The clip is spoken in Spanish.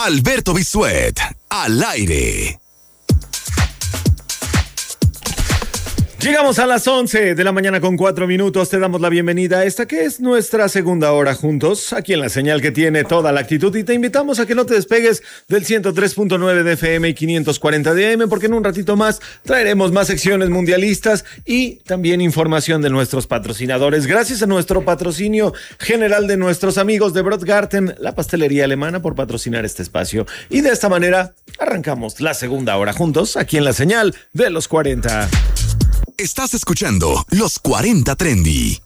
Alberto Bisuet, al aire. Llegamos a las 11 de la mañana con 4 minutos. Te damos la bienvenida a esta que es nuestra segunda hora juntos, aquí en la señal que tiene toda la actitud. Y te invitamos a que no te despegues del 103.9 de FM y 540 de AM, porque en un ratito más traeremos más secciones mundialistas y también información de nuestros patrocinadores. Gracias a nuestro patrocinio general de nuestros amigos de Brotgarten, la pastelería alemana, por patrocinar este espacio. Y de esta manera arrancamos la segunda hora juntos, aquí en la señal de los 40. Estás escuchando Los 40 Trendy.